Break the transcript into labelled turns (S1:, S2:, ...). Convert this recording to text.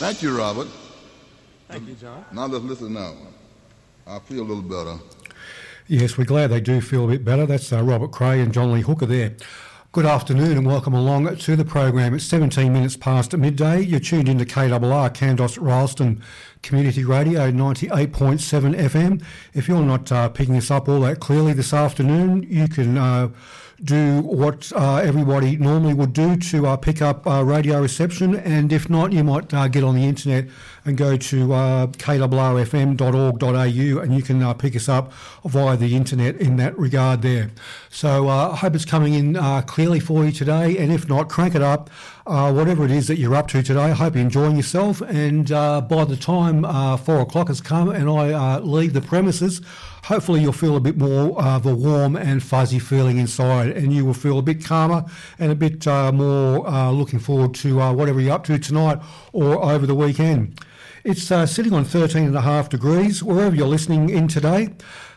S1: Thank you, Robert.
S2: Thank you, John.
S1: Now let's listen now. I feel a little better.
S3: Yes, we're glad they do feel a bit better. That's Robert Cray and John Lee Hooker there. Good afternoon and welcome along to the program. It's 17 minutes past midday. You're tuned into KRR, Kandos Rylstone Community Radio 98.7 FM. If you're not picking this up all that clearly this afternoon, you can do what everybody normally would do to pick up radio reception, and if not, you might get on the internet and go to kwrfm.org.au and you can pick us up via the internet in that regard there. So I hope it's coming in clearly for you today, and if not, crank it up. Whatever it is that you're up to today, I hope you're enjoying yourself, and by the time 4 o'clock has come and I leave the premises, hopefully you'll feel a bit more of a warm and fuzzy feeling inside, and you will feel a bit calmer and a bit more looking forward to whatever you're up to tonight or over the weekend. It's sitting on 13.5 degrees wherever you're listening in today.